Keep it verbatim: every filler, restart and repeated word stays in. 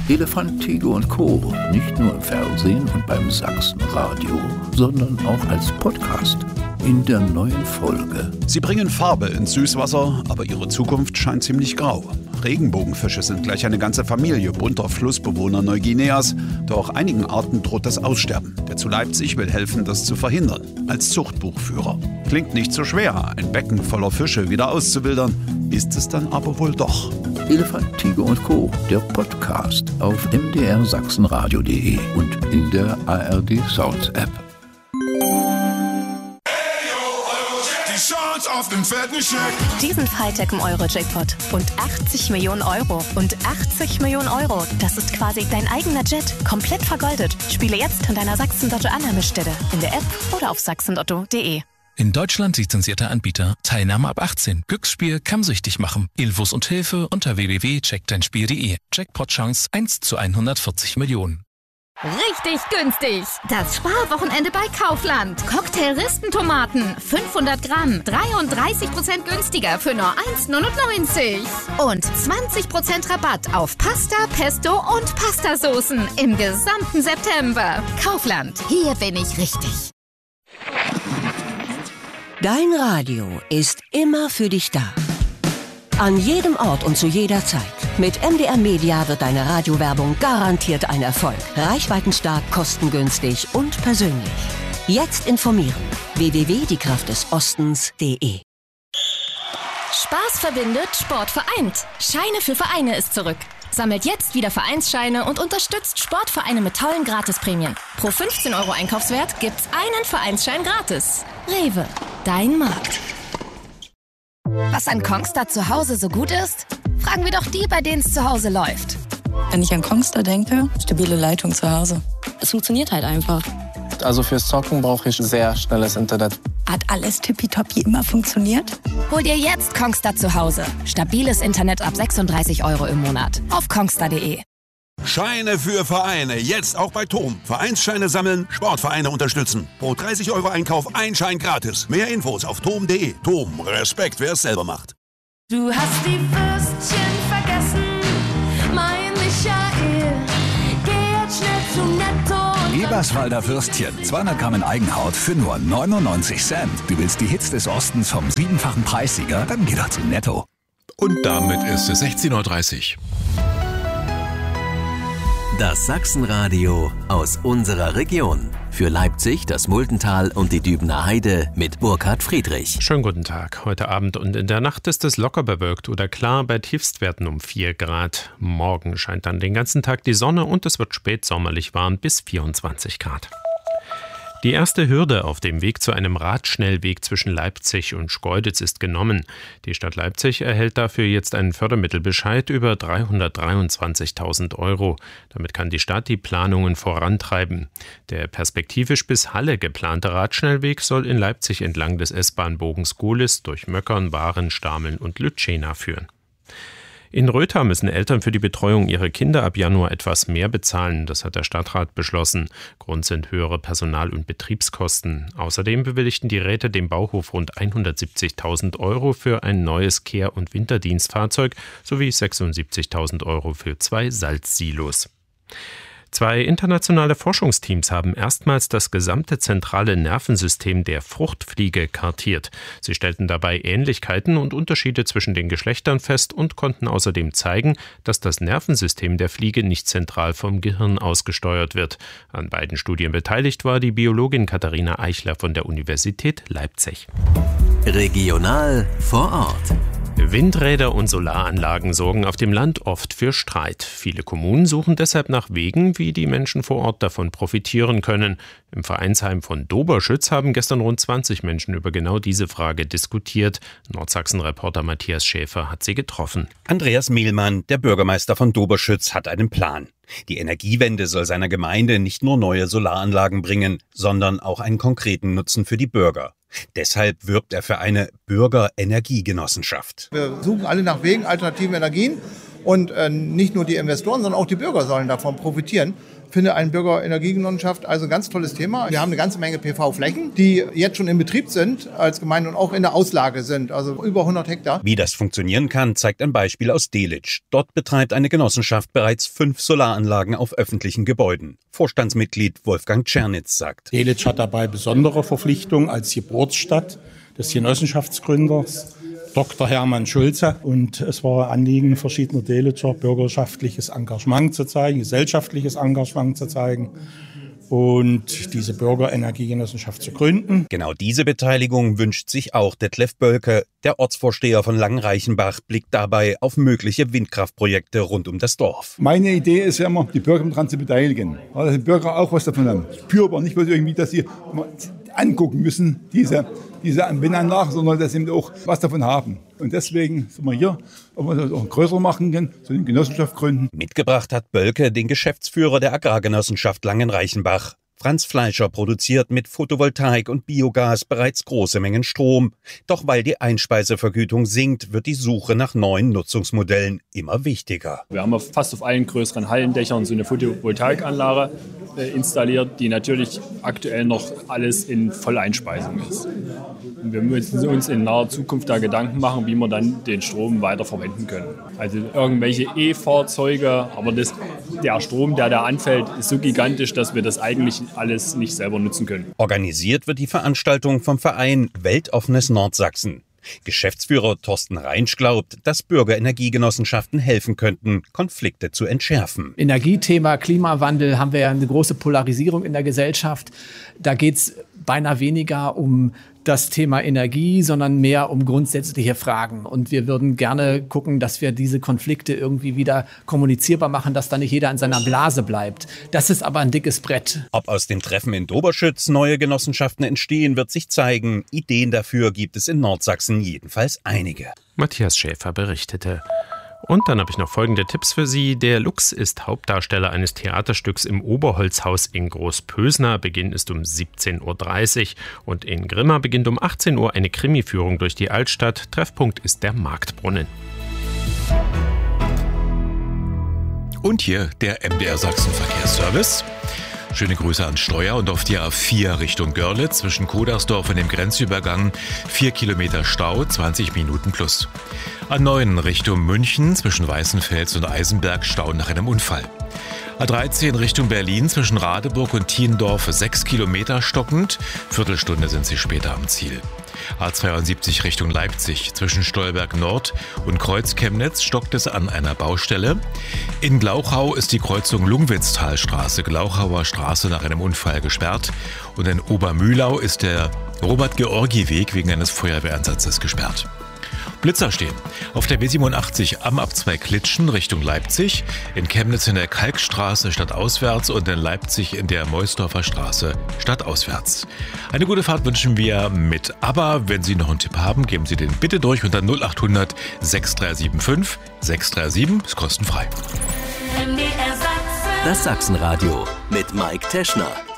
Elefant, Tiger und Co. Nicht nur im Fernsehen und beim Sachsenradio, sondern auch als Podcast. In der neuen Folge. Sie bringen Farbe ins Süßwasser, aber ihre Zukunft scheint ziemlich grau. Regenbogenfische sind gleich eine ganze Familie bunter Flussbewohner Neuguineas, doch einigen Arten droht das Aussterben. Der zu Leipzig will helfen, das zu verhindern, als Zuchtbuchführer. Klingt nicht so schwer, ein Becken voller Fische wieder auszuwildern, ist es dann aber wohl doch. Elefant, Tiger und Co., der Podcast auf m d r sachsenradio punkt d e und in der A R D Sounds App. Auf den fetten Scheck. Diesen Freitag im Euro-Jackpot. Und achtzig Millionen Euro. Und achtzig Millionen Euro. Das ist quasi dein eigener Jet. Komplett vergoldet. Spiele jetzt an deiner Sachsen-Lotto-Annahmestelle. In der App oder auf sachsenlotto punkt d e. In Deutschland lizenzierter Anbieter. Teilnahme ab achtzehn. Glücksspiel kann süchtig machen. Infos und Hilfe unter w w w punkt check dein spiel punkt d e. Jackpot-Chance eins zu hundertvierzig Millionen. Richtig günstig. Das Sparwochenende bei Kaufland. Cocktail-Ristentomaten, fünfhundert Gramm, dreiunddreißig Prozent günstiger für nur eins Komma neunundneunzig. Und zwanzig Prozent Rabatt auf Pasta, Pesto und Pastasoßen im gesamten September. Kaufland, hier bin ich richtig. Dein Radio ist immer für dich da. An jedem Ort und zu jeder Zeit. Mit M D R Media wird deine Radiowerbung garantiert ein Erfolg. Reichweitenstark, kostengünstig und persönlich. Jetzt informieren. w w w punkt die kraft des ostens punkt d e. Spaß verbindet, Sport vereint. Scheine für Vereine ist zurück. Sammelt jetzt wieder Vereinsscheine und unterstützt Sportvereine mit tollen Gratisprämien. Pro fünfzehn Euro Einkaufswert gibt's einen Vereinsschein gratis. Rewe, dein Markt. Was an Kongstar zu Hause so gut ist? Fragen wir doch die, bei denen es zu Hause läuft. Wenn ich an Kongstar denke, stabile Leitung zu Hause. Es funktioniert halt einfach. Also fürs Zocken brauche ich sehr schnelles Internet. Hat alles tippitoppi immer funktioniert? Hol dir jetzt Kongstar zu Hause. Stabiles Internet ab sechsunddreißig Euro im Monat. Auf kongstar punkt d e. Scheine für Vereine. Jetzt auch bei Tom. Vereinsscheine sammeln, Sportvereine unterstützen. Pro dreißig Euro Einkauf ein Schein gratis. Mehr Infos auf tom punkt d e. Tom, Respekt, wer es selber macht. Du hast die Würstchen vergessen, mein Michael. Geh jetzt schnell zu Netto. Eberswalder Würstchen. zweihundert Gramm in Eigenhaut für nur neunundneunzig Cent. Du willst die Hits des Ostens vom siebenfachen Preissieger? Dann geh doch zu Netto. Und damit ist es sechzehn Uhr dreißig. Das Sachsenradio aus unserer Region. Für Leipzig, das Muldental und die Dübener Heide mit Burkhard Friedrich. Schönen guten Tag. Heute Abend und in der Nacht ist es locker bewölkt oder klar bei Tiefstwerten um vier Grad. Morgen scheint dann den ganzen Tag die Sonne und es wird spätsommerlich warm bis vierundzwanzig Grad. Die erste Hürde auf dem Weg zu einem Radschnellweg zwischen Leipzig und Schkeuditz ist genommen. Die Stadt Leipzig erhält dafür jetzt einen Fördermittelbescheid über dreihundertdreiundzwanzigtausend Euro. Damit kann die Stadt die Planungen vorantreiben. Der perspektivisch bis Halle geplante Radschnellweg soll in Leipzig entlang des S-Bahn-Bogens Gohlis durch Möckern, Waren, Stameln und Lütschena führen. In Rötha müssen Eltern für die Betreuung ihrer Kinder ab Januar etwas mehr bezahlen. Das hat der Stadtrat beschlossen. Grund sind höhere Personal- und Betriebskosten. Außerdem bewilligten die Räte dem Bauhof rund hundertsiebzigtausend Euro für ein neues Kehr- und Winterdienstfahrzeug sowie sechsundsiebzigtausend Euro für zwei Salzsilos. Zwei internationale Forschungsteams haben erstmals das gesamte zentrale Nervensystem der Fruchtfliege kartiert. Sie stellten dabei Ähnlichkeiten und Unterschiede zwischen den Geschlechtern fest und konnten außerdem zeigen, dass das Nervensystem der Fliege nicht zentral vom Gehirn ausgesteuert wird. An beiden Studien beteiligt war die Biologin Katharina Eichler von der Universität Leipzig. Regional vor Ort. Windräder und Solaranlagen sorgen auf dem Land oft für Streit. Viele Kommunen suchen deshalb nach Wegen, wie die Menschen vor Ort davon profitieren können. Im Vereinsheim von Doberschütz haben gestern rund zwanzig Menschen über genau diese Frage diskutiert. Nordsachsen-Reporter Matthias Schäfer hat sie getroffen. Andreas Mehlmann, der Bürgermeister von Doberschütz, hat einen Plan. Die Energiewende soll seiner Gemeinde nicht nur neue Solaranlagen bringen, sondern auch einen konkreten Nutzen für die Bürger. Deshalb wirbt er für eine Bürgerenergiegenossenschaft. Wir suchen alle nach Wegen, alternativen Energien Und äh, nicht nur die Investoren, sondern auch die Bürger sollen davon profitieren. Ich finde eine Bürgerenergiegenossenschaft also ein ganz tolles Thema. Wir haben eine ganze Menge P V-Flächen, die jetzt schon in Betrieb sind als Gemeinde und auch in der Auslage sind, also über hundert Hektar. Wie das funktionieren kann, zeigt ein Beispiel aus Delitzsch. Dort betreibt eine Genossenschaft bereits fünf Solaranlagen auf öffentlichen Gebäuden. Vorstandsmitglied Wolfgang Czernitz sagt: Delitzsch hat dabei besondere Verpflichtungen als Geburtsstadt des Genossenschaftsgründers Doktor Hermann Schulze. Und es war Anliegen verschiedener Delitscher, bürgerschaftliches Engagement zu zeigen, gesellschaftliches Engagement zu zeigen und diese Bürgerenergiegenossenschaft zu gründen. Genau diese Beteiligung wünscht sich auch Detlef Bölke. Der Ortsvorsteher von Langenreichenbach blickt dabei auf mögliche Windkraftprojekte rund um das Dorf. Meine Idee ist ja immer, die Bürger daran zu beteiligen. Dass die Bürger auch was davon haben. Spürbar, nicht bloß irgendwie, dass sie angucken müssen, diese, diese Windanlagen, sondern dass sie auch was davon haben. Und deswegen sind wir hier, ob wir das auch größer machen können, so eine Genossenschaft gründen. Mitgebracht hat Bölke den Geschäftsführer der Agrargenossenschaft Langenreichenbach. Franz Fleischer produziert mit Photovoltaik und Biogas bereits große Mengen Strom. Doch weil die Einspeisevergütung sinkt, wird die Suche nach neuen Nutzungsmodellen immer wichtiger. Wir haben fast auf allen größeren Hallendächern so eine Photovoltaikanlage äh, installiert, die natürlich aktuell noch alles in Volleinspeisung ist. Und wir müssen uns in naher Zukunft da Gedanken machen, wie wir dann den Strom weiter verwenden können. Also irgendwelche E-Fahrzeuge, aber das, der Strom, der da anfällt, ist so gigantisch, dass wir das eigentlich alles nicht selber nutzen können. Organisiert wird die Veranstaltung vom Verein Weltoffenes Nordsachsen. Geschäftsführer Thorsten Reinsch glaubt, dass Bürgerenergiegenossenschaften helfen könnten, Konflikte zu entschärfen. Energiethema, Klimawandel, haben wir ja eine große Polarisierung in der Gesellschaft. Da geht es beinahe weniger um das Thema Energie, sondern mehr um grundsätzliche Fragen. Und wir würden gerne gucken, dass wir diese Konflikte irgendwie wieder kommunizierbar machen, dass da nicht jeder in seiner Blase bleibt. Das ist aber ein dickes Brett. Ob aus dem Treffen in Doberschütz neue Genossenschaften entstehen, wird sich zeigen. Ideen dafür gibt es in Nordsachsen jedenfalls einige. Matthias Schäfer berichtete. Und dann habe ich noch folgende Tipps für Sie. Der Lux ist Hauptdarsteller eines Theaterstücks im Oberholzhaus in Großpösner. Beginn ist um siebzehn Uhr dreißig und in Grimma beginnt um achtzehn Uhr eine Krimiführung durch die Altstadt. Treffpunkt ist der Marktbrunnen. Und hier der M D R Sachsen Verkehrsservice. Schöne Grüße an Steuer und auf die A vier Richtung Görlitz zwischen Kodersdorf und dem Grenzübergang vier Kilometer Stau, zwanzig Minuten plus. A neun Richtung München zwischen Weißenfels und Eisenberg Stau nach einem Unfall. A dreizehn Richtung Berlin zwischen Radeburg und Thiendorf sechs Kilometer stockend, Viertelstunde sind Sie später am Ziel. A zweiundsiebzig Richtung Leipzig zwischen Stolberg Nord und Kreuz-Chemnitz stockt es an einer Baustelle. In Glauchau ist die Kreuzung Lungwitztalstraße, Glauchauer Straße nach einem Unfall gesperrt. Und in Obermühlau ist der Robert-Georgi-Weg wegen eines Feuerwehreinsatzes gesperrt. Blitzer stehen. Auf der B siebenundachtzig am Abzweig Klitschen Richtung Leipzig, in Chemnitz in der Kalkstraße stadtauswärts und in Leipzig in der Meusdorfer Straße stadtauswärts. Eine gute Fahrt wünschen wir mit ABBA. Wenn Sie noch einen Tipp haben, geben Sie den bitte durch unter null acht hundert sechs drei sieben fünf sechs drei sieben, ist kostenfrei. Das Sachsenradio mit Mike Teschner.